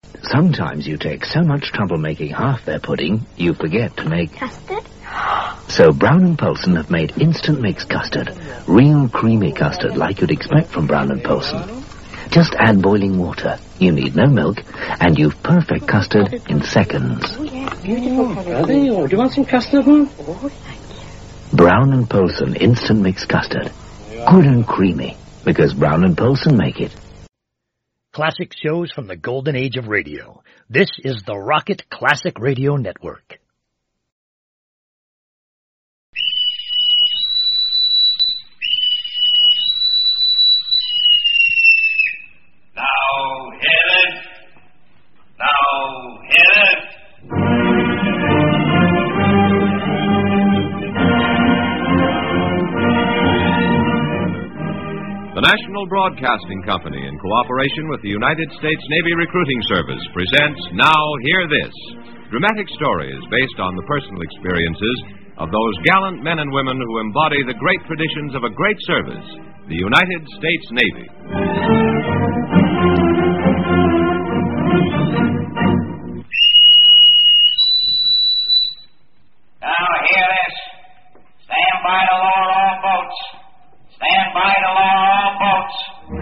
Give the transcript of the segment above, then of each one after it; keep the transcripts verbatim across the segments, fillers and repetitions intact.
Sometimes you take so much trouble making half their pudding, you forget to make... Custard? So Brown and Polson have made instant mix custard. Real creamy custard like you'd expect from Brown and Polson. Just add boiling water. You need no milk, and you've perfect custard in seconds. Oh, yeah, beautiful colour. Are they? Oh, do you want some custard, huh? Oh, thank you. Brown and Polson instant mix custard. Good and creamy, because Brown and Polson make it. Classic shows from the golden age of radio. This is the Rocket Classic Radio Network. Now hear it. Now hear it. The National Broadcasting Company, in cooperation with the United States Navy Recruiting Service, presents Now Hear This, dramatic stories based on the personal experiences of those gallant men and women who embody the great traditions of a great service, the United States Navy. Now hear this. Stand by to lower all boats. Stand by to lower all boats.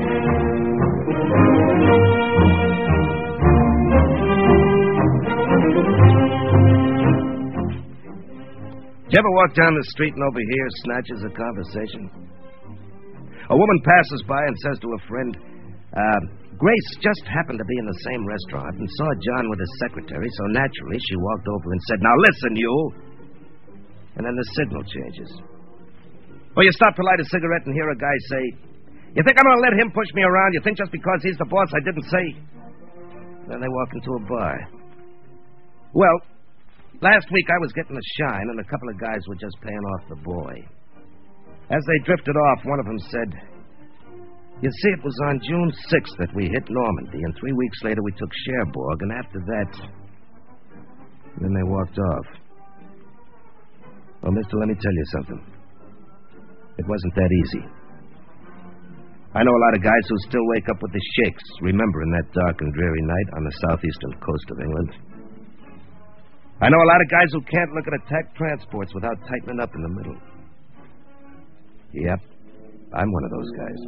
You ever walk down the street and overhear snatches of conversation? A woman passes by and says to a friend, uh, Grace just happened to be in the same restaurant and saw John with his secretary, so naturally she walked over and said, Now listen, you. And then the signal changes. Or you stop to light a cigarette and hear a guy say, You think I'm going to let him push me around? You think just because he's the boss I didn't say? Then they walk into a bar. Well, last week I was getting a shine and a couple of guys were just paying off the boy. As they drifted off, one of them said, You see, it was on June sixth that we hit Normandy, and three weeks later we took Cherbourg, and after that... Then they walked off. Well, mister, let me tell you something. It wasn't that easy. I know a lot of guys who still wake up with the shakes, remembering that dark and dreary night on the southeastern coast of England. I know a lot of guys who can't look at attack transports without tightening up in the middle. Yep, I'm one of those guys.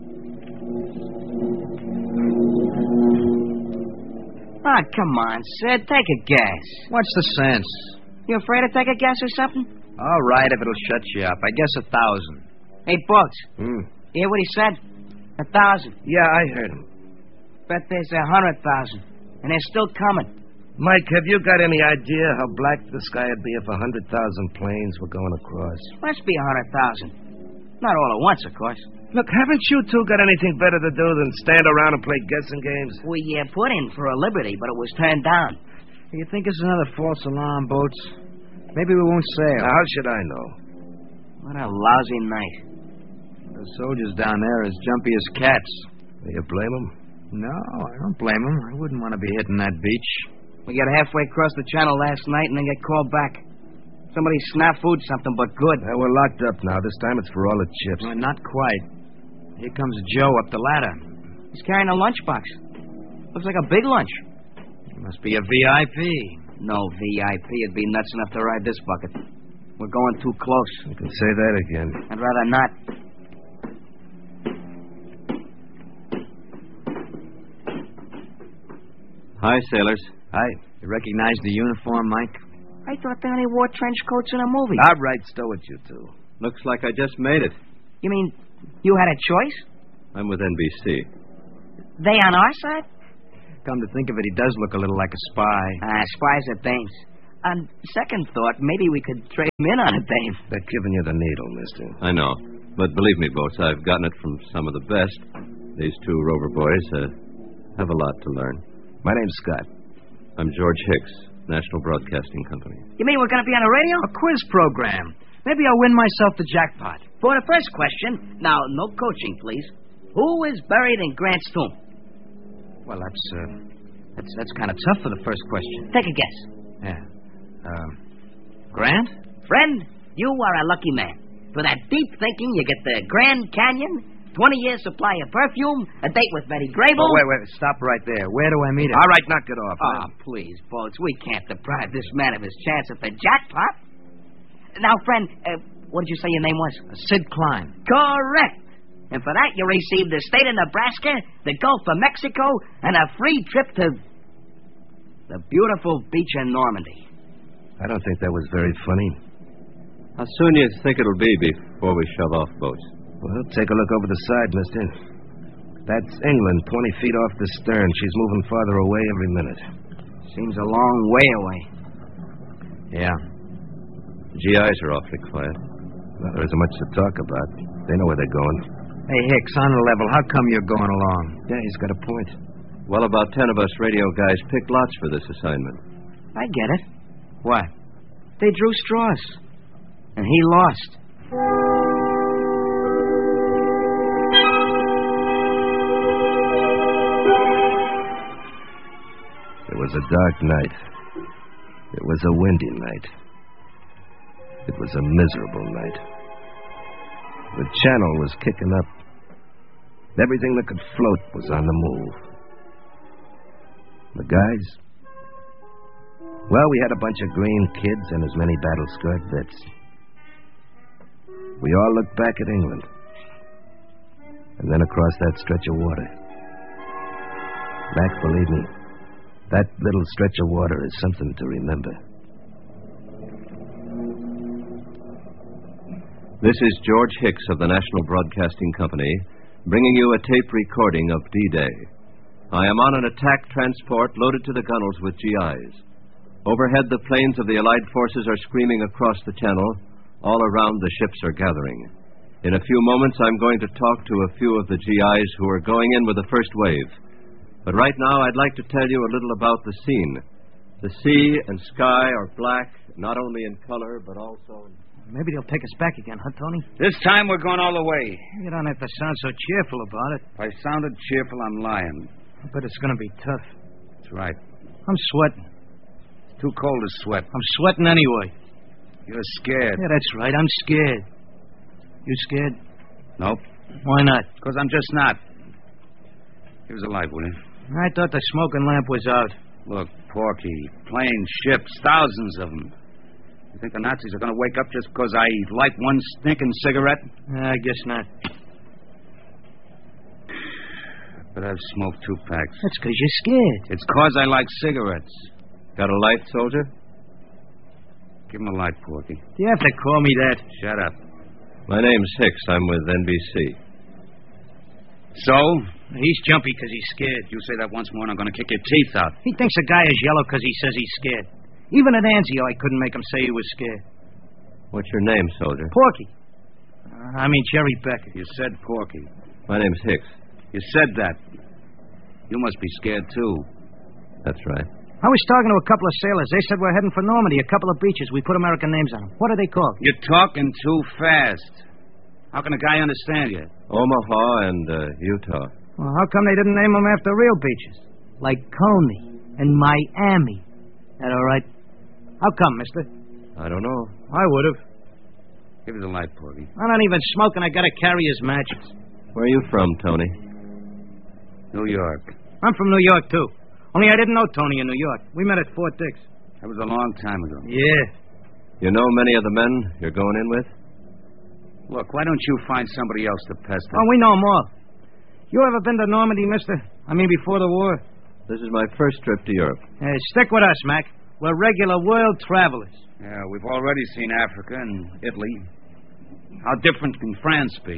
Ah, come on, Sid. Take a guess. What's the sense? You afraid to take a guess or something? All right, if it'll shut you up. I guess a thousand. Hey, Bugs. Hmm. You hear what he said? A thousand. Yeah, I heard him. Bet there's a hundred thousand. And they're still coming. Mike, have you got any idea how black the sky would be if a hundred thousand planes were going across? Must be a hundred thousand. Not all at once, of course. Look, haven't you two got anything better to do than stand around and play guessing games? We uh, put in for a Liberty, but it was turned down. You think it's another false alarm, Boats? Maybe we won't sail. Now, how should I know? What a lousy night. The soldiers down there are as jumpy as cats. Do you blame them? No, I don't blame them. I wouldn't want to be hitting that beach. We got halfway across the channel last night and then get called back. Somebody snafu'd something but good. Uh, we're locked up now. This time it's for all the chips. Well, not quite. Here comes Joe up the ladder. He's carrying a lunchbox. Looks like a big lunch. He must be a V I P. No V I P would be nuts enough to ride this bucket. We're going too close. You can say that again. I'd rather not. Hi, sailors. Hi. You recognize the uniform, Mike? I thought they only wore trench coats in a movie. All right, stow it, you two. Looks like I just made it. You mean you had a choice? I'm with N B C. They on our side? Come to think of it, he does look a little like a spy. Ah, spies are dames. On second thought, maybe we could trade him in on a dame. They're giving you the needle, mister. I know. But believe me, Boats, I've gotten it from some of the best. These two Rover boys uh, have a lot to learn. My name's Scott. I'm George Hicks, National Broadcasting Company. You mean we're going to be on the radio? A quiz program. Maybe I'll win myself the jackpot. For the first question, now, no coaching, please. Who is buried in Grant's tomb? Well, that's, uh, that's, that's kind of tough for the first question. Take a guess. Yeah. Um, Grant? Friend, you are a lucky man. For that deep thinking, you get the Grand Canyon, twenty years supply of perfume, a date with Betty Grable. Oh, wait, wait. Stop right there. Where do I meet her? All right, knock it off. Oh, please, Boats. We can't deprive this man of his chance at the jackpot. Now, friend, uh, what did you say your name was? Sid Klein. Correct. And for that, you received the state of Nebraska, the Gulf of Mexico, and a free trip to the beautiful beach in Normandy. I don't think that was very funny. How soon do you think it'll be before we shove off, Boats? Well, take a look over the side, mister. That's England, twenty feet off the stern. She's moving farther away every minute. Seems a long way away. Yeah. The G Is are awfully quiet. Well, there isn't much to talk about. They know where they're going. Hey, Hicks, on the level, how come you're going along? Yeah, he's got a point. Well, about ten of us radio guys picked lots for this assignment. I get it. What? They drew straws. And he lost. It was a dark night. It was a windy night. It was a miserable night. The channel was kicking up. Everything that could float was on the move. The guys? Well, we had a bunch of green kids and as many battle-scarred vets. We all looked back at England. And then across that stretch of water. Mac, believe me, that little stretch of water is something to remember. This is George Hicks of the National Broadcasting Company, bringing you a tape recording of D-Day. I am on an attack transport loaded to the gunnels with G Is. Overhead, the planes of the Allied forces are screaming across the channel. All around, the ships are gathering. In a few moments, I'm going to talk to a few of the G Is who are going in with the first wave. But right now, I'd like to tell you a little about the scene. The sea and sky are black, not only in color, but also in... Maybe they'll take us back again, huh, Tony? This time we're going all the way. You don't have to sound so cheerful about it. If I sounded cheerful, I'm lying. I bet it's going to be tough. That's right. I'm sweating. It's too cold to sweat. I'm sweating anyway. You're scared. Yeah, that's right. I'm scared. You scared? Nope. Why not? Because I'm just not. Here's a light, will you? I thought the smoking lamp was out. Look, Porky, planes, ships, thousands of them. You think the Nazis are going to wake up just because I light one stinking cigarette? I guess not. But I've smoked two packs. That's because you're scared. It's because I like cigarettes. Got a light, soldier? Give him a light, Porky. You have to call me that. Shut up. My name's Hicks. I'm with N B C. So? He's jumpy because he's scared. You say that once more and I'm going to kick your teeth out. He thinks a guy is yellow because he says he's scared. Even at Anzio, I couldn't make him say he was scared. What's your name, soldier? Porky. Uh, I mean, Jerry Becker. You said Porky. My name's Hicks. You said that. You must be scared, too. That's right. I was talking to a couple of sailors. They said we're heading for Normandy, a couple of beaches. We put American names on them. What are they called? You're talking too fast. How can a guy understand you? Omaha and uh, Utah. Well, how come they didn't name them after real beaches? Like Coney and Miami. That all right? How come, mister? I don't know. I would have. Give us a light, Porky. I'm not even smoking. I gotta carry his matches. Where are you from, Tony? New York. I'm from New York, too. Only I didn't know Tony in New York. We met at Fort Dix. That was a long time ago. Yeah. You know many of the men you're going in with? Look, why don't you find somebody else to pester? Oh, we know 'em all. You ever been to Normandy, mister? I mean, before the war? This is my first trip to Europe. Hey, stick with us, Mac. We're regular world travelers. Yeah, we've already seen Africa and Italy. How different can France be?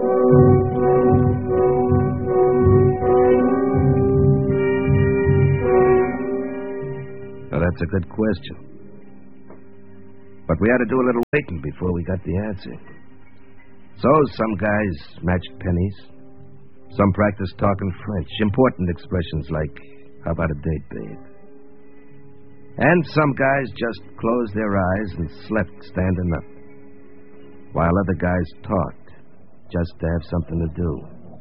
Now, that's a good question. But we had to do a little waiting before we got the answer. So some guys matched pennies. Some practiced talking French. Important expressions like, how about a date, babe? And some guys just closed their eyes and slept standing up, while other guys talked, just to have something to do.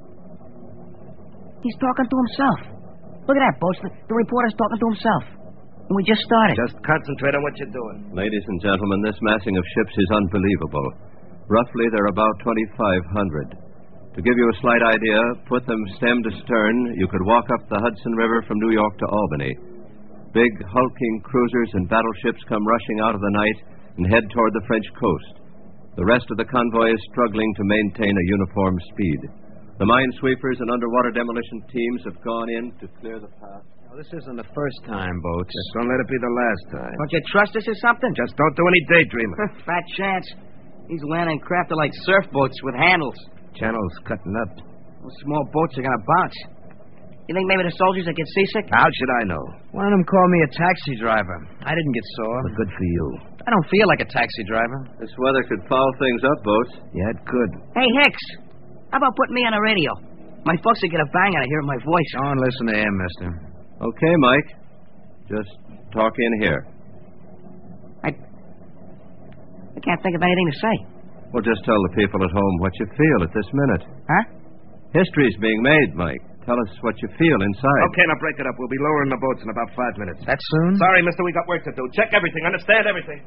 He's talking to himself. Look at that, Boats. The, the reporter's talking to himself. And we just started. Just concentrate on what you're doing. Ladies and gentlemen, this massing of ships is unbelievable. Roughly, there are about twenty-five hundred. To give you a slight idea, put them stem to stern, you could walk up the Hudson River from New York to Albany. Big, hulking cruisers and battleships come rushing out of the night and head toward the French coast. The rest of the convoy is struggling to maintain a uniform speed. The minesweepers and underwater demolition teams have gone in to clear the path. Well, this isn't the first time, Boats. Just don't let it be the last time. Don't you trust us or something? Just don't do any daydreaming. Fat chance. These landing craft are like surfboats with handles. Channel's cutting up. Those small boats are going to bounce. You think maybe the soldiers will get seasick? How should I know? One of them called me a taxi driver. I didn't get sore. Well, good for you. I don't feel like a taxi driver. This weather could foul things up, Boats. Yeah, it could. Hey, Hicks. How about putting me on the radio? My folks will get a bang out of hearing my voice. Don't listen to him, mister. Okay, Mike. Just talk in here. I... I can't think of anything to say. Well, just tell the people at home what you feel at this minute. Huh? History's being made, Mike. Tell us what you feel inside. Okay, now break it up. We'll be lowering the boats in about five minutes. That soon? Sorry, mister, we got work to do. Check everything. Understand everything.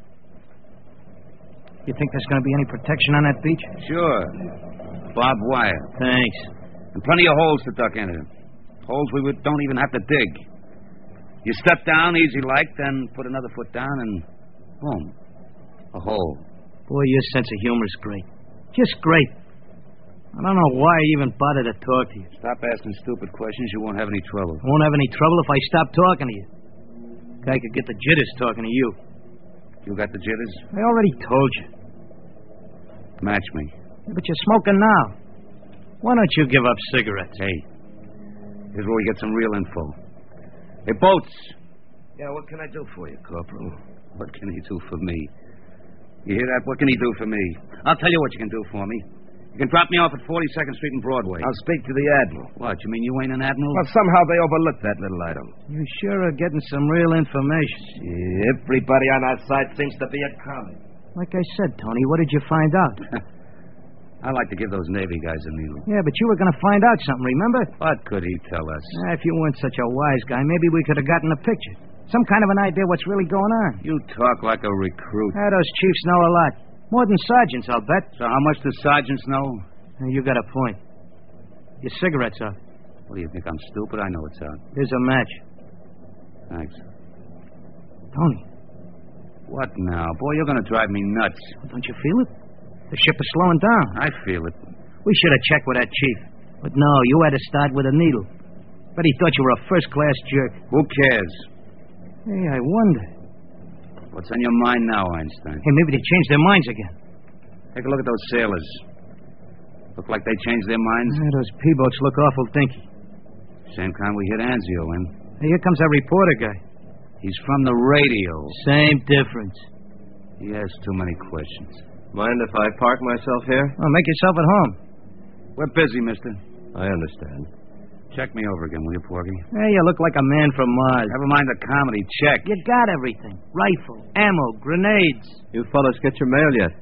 You think there's going to be any protection on that beach? Sure. Barbed wire. Thanks. And plenty of holes to duck into. Holes we would, don't even have to dig. You step down easy like, then put another foot down, and boom. A hole. Boy, your sense of humor is great. Just great. I don't know why I even bother to talk to you. Stop asking stupid questions. You won't have any trouble. I won't have any trouble if I stop talking to you. Guy could get the jitters talking to you. You got the jitters? I already told you. Match me. Yeah, but you're smoking now. Why don't you give up cigarettes? Hey, here's where we get some real info. Hey, Boats. Yeah, what can I do for you, Corporal? What can he do for me? You hear that? What can he do for me? I'll tell you what you can do for me. You can drop me off at forty-second Street and Broadway. I'll speak to the Admiral. What, you mean you ain't an Admiral? Well, somehow they overlooked that little item. You sure are getting some real information. Yeah, everybody on our side seems to be a comic. Like I said, Tony, what did you find out? I like to give those Navy guys a needle. Yeah, but you were going to find out something, remember? What could he tell us? Ah, if you weren't such a wise guy, maybe we could have gotten a picture. Some kind of an idea what's really going on. You talk like a recruit. Ah, those chiefs know a lot. More than sergeants, I'll bet. So how much do sergeants know? Ah, you got a point. Your cigarette's out. What do you think, I'm stupid? I know it's out. Here's a match. Thanks. Tony. What now? Boy, you're going to drive me nuts. Don't you feel it? The ship is slowing down. I feel it. We should have checked with that chief. But no, you had to start with a needle. But he thought you were a first-class jerk. Who cares? Hey, I wonder. What's on your mind now, Einstein? Hey, maybe they changed their minds again. Take a look at those sailors. Look like they changed their minds? Yeah, those P-boats look awful dinky. Same kind we hit Anzio in. Hey, here comes that reporter guy. He's from the radio. Same difference. He asks too many questions. Mind if I park myself here? Well, make yourself at home. We're busy, mister. I understand. Check me over again, will you, Porgy? Hey, you look like a man from Mars. Never mind the comedy. Check. You got everything. Rifle, ammo, grenades. You fellas get your mail yet?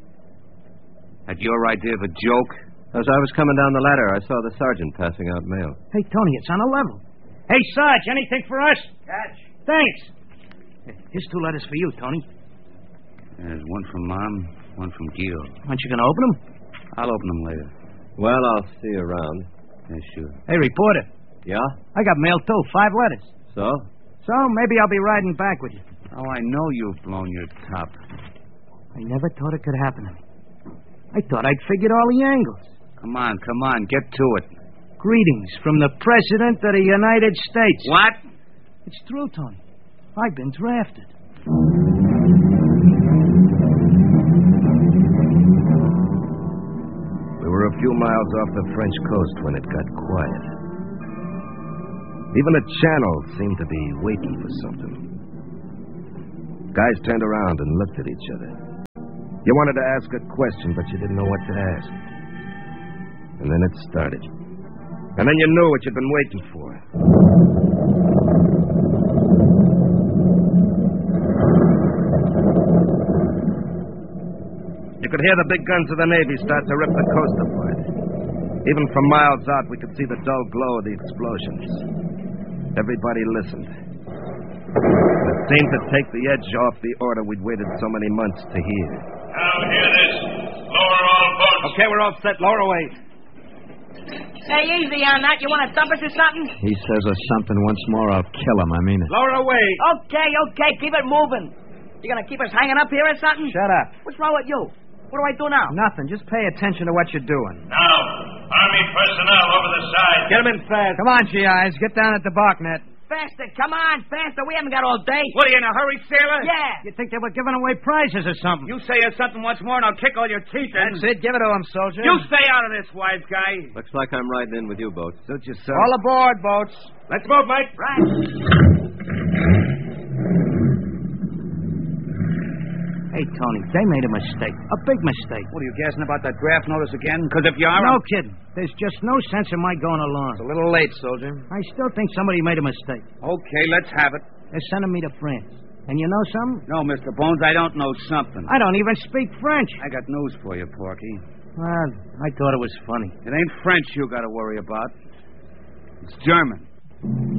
That your idea of a joke? As I was coming down the ladder, I saw the sergeant passing out mail. Hey, Tony, it's on a level. Hey, Sarge, anything for us? Catch. Thanks. Hey, here's two letters for you, Tony. There's one from Mom, one from Gil. Aren't you going to open them? I'll open them later. Well, I'll see you around. Yeah, sure. Hey, reporter. Yeah? I got mail, too. Five letters. So? So, maybe I'll be riding back with you. Oh, I know you've blown your top. I never thought it could happen to me. I thought I'd figured all the angles. Come on, come on, get to it. Greetings from the President of the United States. What? It's true, Tony. I've been drafted. We were a few miles off the French coast when it got quiet. Even the channel seemed to be waiting for something. Guys turned around and looked at each other. You wanted to ask a question, but you didn't know what to ask. And then it started. And then you knew what you'd been waiting for. You could hear the big guns of the Navy start to rip the coast apart. Even from miles out, we could see the dull glow of the explosions. Everybody listened. It seemed to take the edge off the order we'd waited so many months to hear. Now hear this. Lower all boats. Okay, we're all set. Lower away. Hey, easy on that. You want to dump us or something? He says us something once more, I'll kill him. I mean it. Lower away. Okay, okay. Keep it moving. You gonna keep us hanging up here or something? Shut up. What's wrong with you? What do I do now? Nothing. Just pay attention to what you're doing. Now, Army personnel over the side. Get him in fast. Come on, G Is. Get down at the barknet. Faster. Come on, faster. We haven't got all day. What, are you in a hurry, sailor? Yeah. You think they were giving away prizes or something? You say us something once more, and I'll kick all your teeth in. That's it. Give it to him, soldier. You stay out of this, wise guy. Looks like I'm riding in with you, Boats. Suit yourself. All aboard, boats. Let's move, mate. Right. Hey, Tony, they made a mistake. A big mistake. What, are you gassing about that draft notice again? Because if you are... No kidding. There's just no sense in my going along. It's a little late, soldier. I still think somebody made a mistake. Okay, let's have it. They're sending me to France. And you know something? No, Mister Bones, I don't know something. I don't even speak French. I got news for you, Porky. Well, I thought it was funny. It ain't French you got to worry about. It's German.